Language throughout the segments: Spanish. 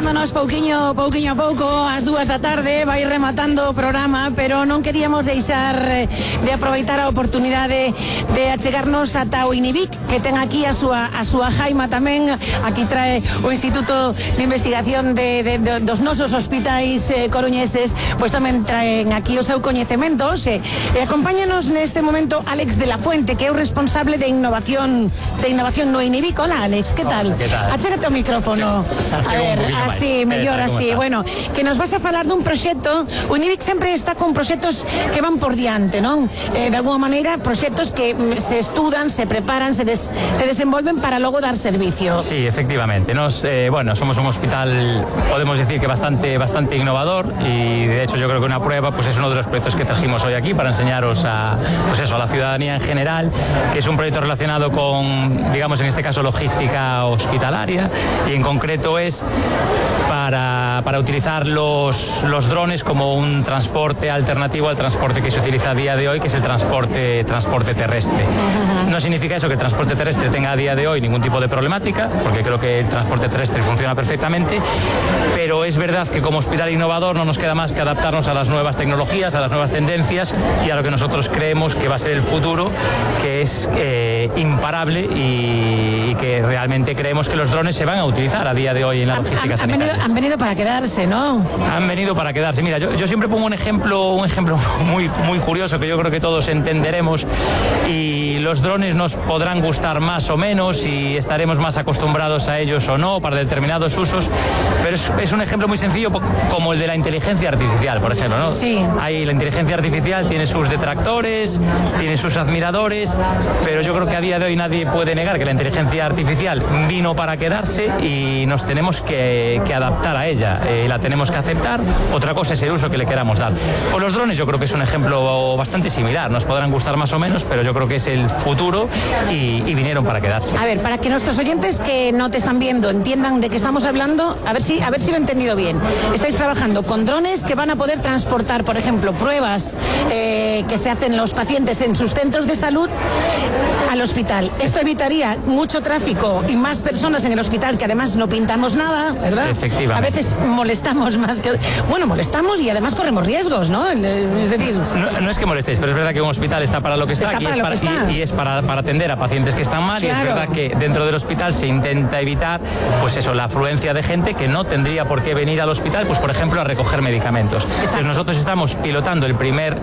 Achegándonos pouquiño a pouco ás 2 da tarde, vai rematando o programa, pero non queríamos deixar de aproveitar a oportunidade de achegarnos ata o INIVIC, que ten aquí a súa jaima tamén. Aquí trae o Instituto de Investigación dos nosos hospitais coruñeses, pois tamén traen aquí o seu coñecemento. E acompáñanos neste momento Alex de la Fuente, que é o responsable de innovación no INIVIC. Hola, Alex, que tal? Que tal? Achégate o micrófono. A ver, así, mellor así. Bueno, que nos vas a falar dun proxecto. O INIVIC sempre está con proxectos que van por diante, non? De alguma maneira, proxectos que se estudan, se preparan, se desenvolven para logo dar servicio. Sí, efectivamente. Somos un hospital, podemos decir que bastante innovador, y de hecho yo creo que una prueba pues es uno de los proyectos que trajimos hoy aquí para enseñaros a la ciudadanía en general, que es un proyecto relacionado con, digamos, en este caso, logística hospitalaria, y en concreto es para utilizar los drones como un transporte alternativo al transporte que se utiliza a día de hoy, que es el transporte terrestre. No significa eso que el transporte terrestre tenga a día de hoy ningún tipo de problemática, porque creo que el transporte terrestre funciona perfectamente, pero es verdad que como hospital innovador no nos queda más que adaptarnos a las nuevas tecnologías, a las nuevas tendencias y a lo que nosotros creemos que va a ser el futuro, que es imparable, y que realmente creemos que los drones se van a utilizar a día de hoy en la logística sanitaria. Han venido para quedarse, ¿no? Han venido para quedarse. Mira, yo siempre pongo un ejemplo muy curioso que yo creo que todos entenderemos, y los drones nos podrán gustar más o menos y estaremos más acostumbrados a ellos o no para determinados usos, pero es un ejemplo muy sencillo, como el de la inteligencia artificial, por ejemplo, ¿no? Sí. Ahí la inteligencia artificial tiene sus detractores, tiene sus admiradores, pero yo creo que a día de hoy nadie puede negar que la inteligencia artificial vino para quedarse y nos tenemos que adaptar a ella, la tenemos que aceptar. Otra cosa es el uso que le queramos dar. Pues los drones yo creo que es un ejemplo bastante similar, nos podrán gustar más o menos, pero yo creo que es el futuro y vinieron para quedarse. A ver, para que nuestros oyentes que no te están viendo entiendan de qué estamos hablando, a ver si lo he entendido bien. Estáis trabajando con drones que van a poder transportar, por ejemplo, pruebas que se hacen los pacientes en sus centros de salud al hospital. Esto evitaría mucho tráfico y más personas en el hospital, que además no pintamos nada, ¿verdad? Efectivamente. A veces molestamos más que... Bueno, molestamos y además corremos riesgos, ¿no? Es decir... No es que molestéis, pero es verdad que un hospital está para lo que está, y es para atender a pacientes que están mal, claro. Y es verdad que dentro del hospital se intenta evitar, pues eso, la afluencia de gente que no tendría por qué venir al hospital, pues por ejemplo, a recoger medicamentos. Entonces nosotros estamos pilotando el primer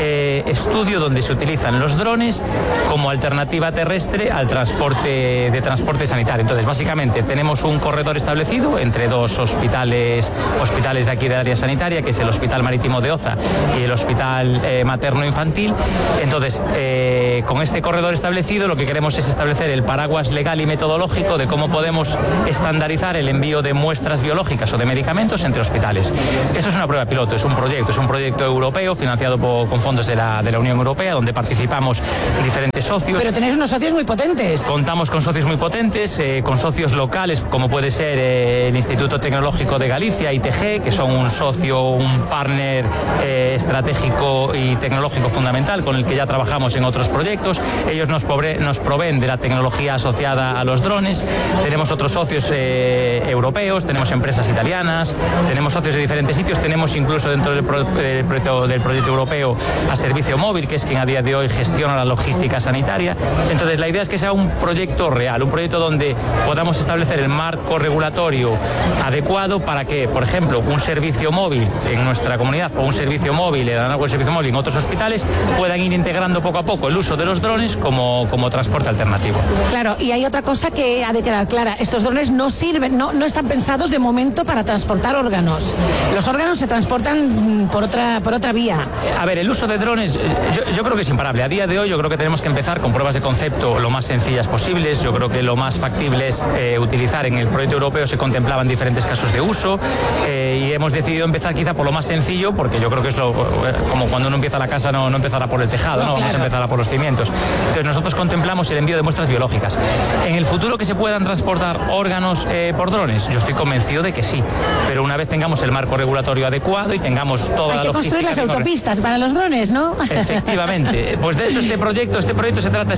estudio donde se utilizan los drones como alternativa terrestre al transporte sanitario. Entonces, básicamente, tenemos un corredor establecido entre dos hospitales de aquí del área sanitaria, que es el Hospital Marítimo de Oza y el Hospital Materno-Infantil. Entonces, con este corredor establecido, lo que queremos es establecer el paraguas legal y metodológico de cómo podemos estandarizar el envío de muestras biológicas o de medicamentos entre hospitales. Esto es una prueba piloto, es un proyecto europeo financiado con fondos de la Unión Europea, donde participamos diferentes socios. Pero tenéis unos socios muy potentes. Contamos con socios muy potentes, con socios locales, como puede ser el Instituto Tecnológico de Galicia, ITG, que son un partner estratégico y tecnológico fundamental con el que ya trabajamos en otros proyectos. Ellos nos proveen de la tecnología asociada a los drones. Tenemos otros socios europeos, tenemos empresas italianas, tenemos socios de diferentes sitios, tenemos incluso dentro del proyecto europeo a Servicio Móvil, que es quien a día de hoy gestiona la logística sanitaria. Entonces la idea es que sea un proyecto real, un proyecto donde podamos establecer el marco regulatorio adecuado para que, por ejemplo, un servicio móvil en nuestra comunidad o un servicio móvil, el análogo del servicio móvil en otros hospitales, puedan ir integrando poco a poco el uso de los drones como transporte alternativo. Claro, y hay otra cosa que ha de quedar clara. Estos drones no sirven, no están pensados de momento para transportar órganos. Los órganos se transportan por otra vía. A ver, el uso de drones yo creo que es imparable. A día de hoy yo creo que tenemos que empezar con pruebas de concepto lo más sencillas posibles. Yo creo que lo más factible es utilizar, en el proyecto europeo se contemplaban diferentes casos de uso, y hemos decidido empezar quizá por lo más sencillo, porque yo creo que es como cuando uno empieza la casa, no empezará por el tejado, ¿no? Vamos a empezar por los cimientos. Entonces nosotros contemplamos el envío de muestras biológicas. En el futuro, que se puedan transportar órganos por drones, yo estoy convencido de que sí, pero una vez tengamos el marco regulatorio adecuado y tengamos toda la logística... Hay que construir las autopistas para los drones, ¿no? Efectivamente. Pues de hecho este proyecto se trata...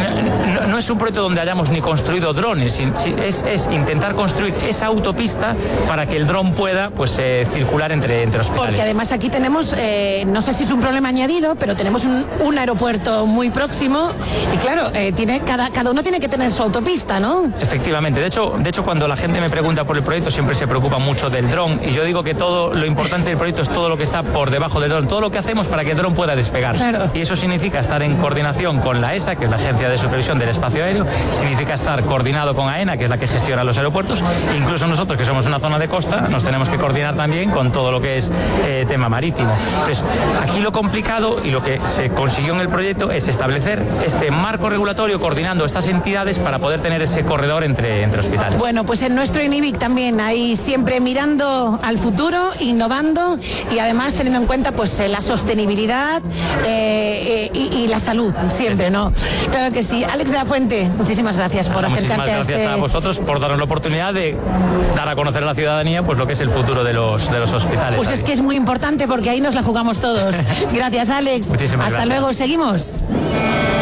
No es un proyecto donde hayamos ni construido drones, es intentar construir esa autopista para que el dron pueda pues circular entre hospitales. Porque además aquí tenemos, no sé si es un problema añadido, pero tenemos un aeropuerto muy próximo y claro, cada uno tiene que tener su autopista, ¿no? Efectivamente. De hecho, cuando la gente me pregunta por el proyecto, siempre se preocupa mucho del dron, y yo digo que todo lo importante del proyecto es todo lo que está por debajo del dron, todo lo que hacemos para que el dron pueda despegar. Claro. Y eso significa estar en coordinación con la ESA, que es la Agencia de Supervisión del Espacio Aéreo, significa estar coordinado con AENA, que es la que gestiona los aeropuertos, e incluso nosotros, que somos una zona de costa, nos tenemos que coordinar también con todo lo que es tema marítimo. Entonces, aquí lo complicado y lo que se consiguió en el proyecto es establecer este marco regulatorio coordinando estas entidades para poder tener ese corredor entre hospitales. Bueno, pues en nuestro INIBIC también, ahí siempre mirando al futuro, innovando y además teniendo en cuenta pues la sostenibilidad y la salud, siempre, ¿no? Claro que sí. Alex de la Fuente, muchísimas gracias por acercarte a gracias a vosotros por darnos la oportunidad de dar a conocer a la ciudadanía pues lo que es el futuro de los hospitales. Pues ahí. Es que es muy importante porque ahí nos la jugamos todos. Gracias, Alex. Muchísimas Hasta gracias. luego, seguimos.